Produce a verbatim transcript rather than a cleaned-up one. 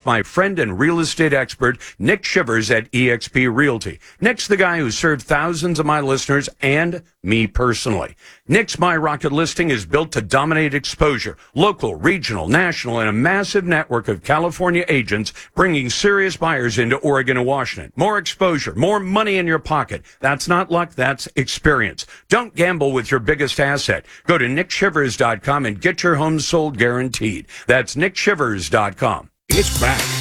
my friend and real estate expert, Nick Shivers at eXp Realty. Nick's the guy who served thousands of my listeners and me personally. Nick's My Rocket listing is built to dominate exposure, local, regional, national, and a massive network of California agents bringing serious buyers into Oregon and Washington. More exposure, more money in your pocket. That's not luck, that's experience. Don't gamble with your biggest asset. Go to nick shivers dot com and get your home sold guaranteed. That's nick shivers dot com. It's back.